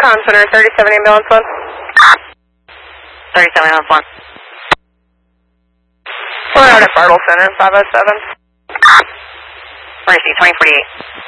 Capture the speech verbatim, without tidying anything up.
Con Center, thirty-seven ambulance one. thirty-seven ambulance one. We're out at Bartle Center, five oh seven. Where is he? twenty forty-eight.